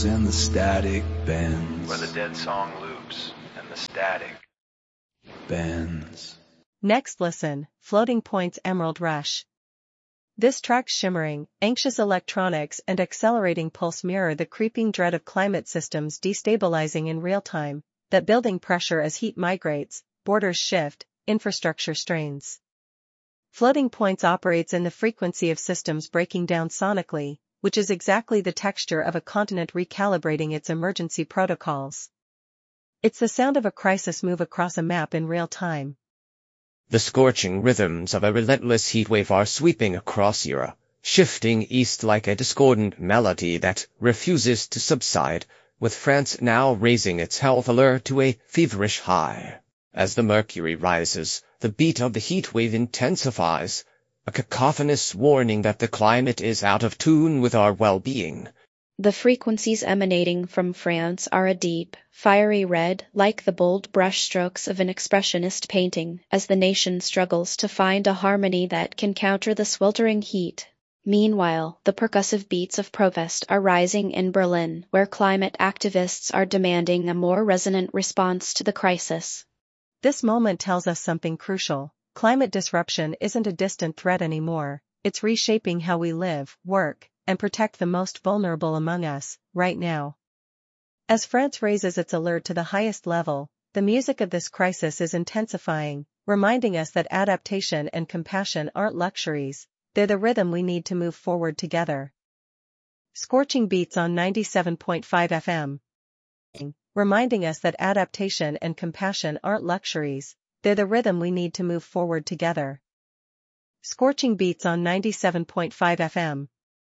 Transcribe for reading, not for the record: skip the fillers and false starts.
and the static bends. Where the dead song loops and the static bends. Next listen, Floating Points Emerald Rush. This track's shimmering, anxious electronics and accelerating pulse mirror the creeping dread of climate systems destabilizing in real time, that building pressure as heat migrates, borders shift, infrastructure strains. Floating Points operates in the frequency of systems breaking down sonically, which is exactly the texture of a continent recalibrating its emergency protocols. It's the sound of a crisis move across a map in real time. The scorching rhythms of a relentless heatwave are sweeping across Europe, shifting east like a discordant melody that refuses to subside, with France now raising its health alert to a feverish high. As the mercury rises, the beat of the heatwave intensifies, a cacophonous warning that the climate is out of tune with our well-being. The frequencies emanating from France are a deep, fiery red, like the bold brushstrokes of an expressionist painting, as the nation struggles to find a harmony that can counter the sweltering heat. Meanwhile, the percussive beats of protest are rising in Berlin, where climate activists are demanding a more resonant response to the crisis. This moment tells us something crucial. Climate disruption isn't a distant threat anymore, it's reshaping how we live, work, and protect the most vulnerable among us, right now. As France raises its alert to the highest level, the music of this crisis is intensifying, reminding us that adaptation and compassion aren't luxuries, they're the rhythm we need to move forward together. Scorching Beats on 97.5 FM. Reminding us that adaptation and compassion aren't luxuries, they're the rhythm we need to move forward together. Scorching Beats on 97.5 FM.